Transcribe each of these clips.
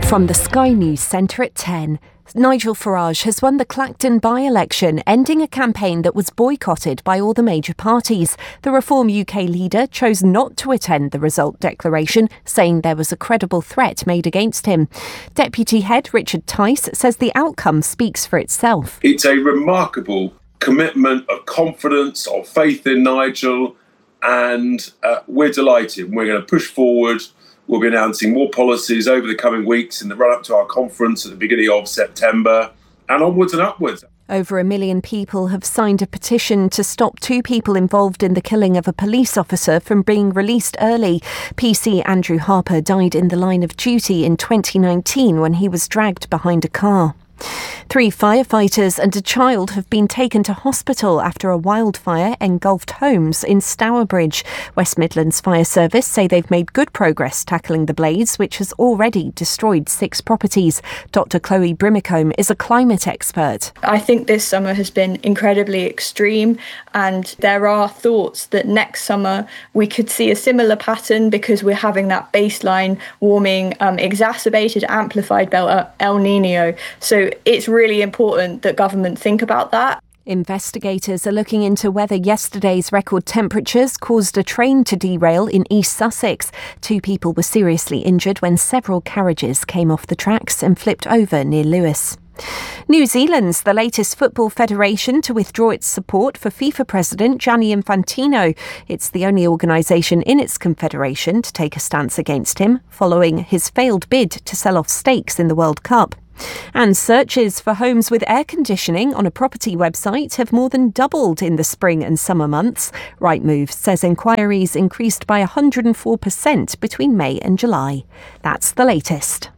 From the Sky News Centre at 10, Nigel Farage has won the Clacton by-election, ending a campaign that was boycotted by all the major parties. The Reform UK leader chose not to attend the result declaration, saying there was a credible threat made against him. Deputy Head Richard Tice says the outcome speaks for itself. It's a remarkable commitment of confidence, of faith in Nigel, and we're delighted. We're going to push forward. We'll be announcing more policies over the coming weeks in the run-up to our conference at the beginning of September, and onwards and upwards. Over 1 million people have signed a petition to stop 2 people involved in the killing of a police officer from being released early. PC Andrew Harper died in the line of duty in 2019 when he was dragged behind a car. 3 firefighters and a child have been taken to hospital after a wildfire engulfed homes in Stourbridge. West Midlands Fire Service say they've made good progress tackling the blaze, which has already destroyed 6 properties. Dr Chloe Brimacombe is a climate expert. I think this summer has been incredibly extreme, and there are thoughts that next summer we could see a similar pattern because we're having that baseline warming exacerbated, amplified by El Nino. So it's really important that government think about that. Investigators are looking into whether yesterday's record temperatures caused a train to derail in East Sussex. 2 people were seriously injured when several carriages came off the tracks and flipped over near Lewis. New Zealand's the latest football federation to withdraw its support for FIFA President Gianni Infantino. It's the only organisation in its confederation to take a stance against him, following his failed bid to sell off stakes in the World Cup. And searches for homes with air conditioning on a property website have more than doubled in the spring and summer months. Rightmove says inquiries increased by 104% between May and July. That's the latest.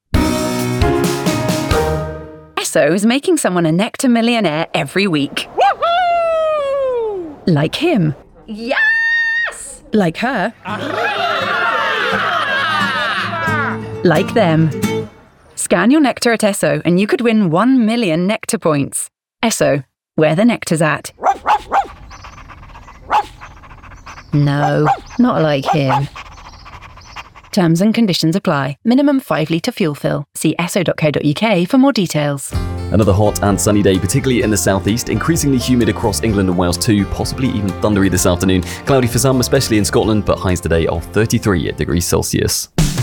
Esso is making someone a Nectar millionaire every week. Woohoo! Like him. Yes! Like her. Like them. Scan your Nectar at Esso and you could win 1 million Nectar points. Esso, where the nectar's at. No, not like him. Terms and conditions apply. Minimum 5 litre fuel fill. See esso.co.uk for more details. Another hot and sunny day, particularly in the southeast, increasingly humid across England and Wales too, possibly even thundery this afternoon. Cloudy for some, especially in Scotland, but highs today of 33 degrees Celsius.